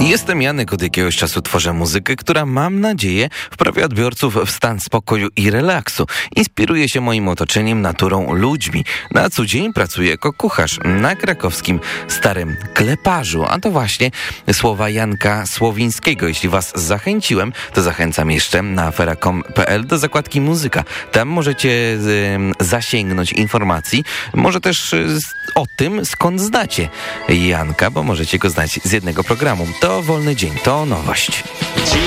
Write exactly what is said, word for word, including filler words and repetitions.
Jestem Janek, od jakiegoś czasu tworzę muzykę, która, mam nadzieję, wprawia odbiorców w stan spokoju i relaksu. Inspiruję się moim otoczeniem, naturą, ludźmi. Na co dzień pracuję jako kucharz na krakowskim Starym Kleparzu. A to właśnie słowa Janka Słowińskiego. Jeśli was zachęciłem, to zachęcam jeszcze na afera kropka com kropka pe el do zakładki muzyka. Tam możecie y, zasięgnąć informacji, może też y, o tym, skąd znacie Janka, bo możecie go znać z jednego programu. To Wolny Dzień, to nowość.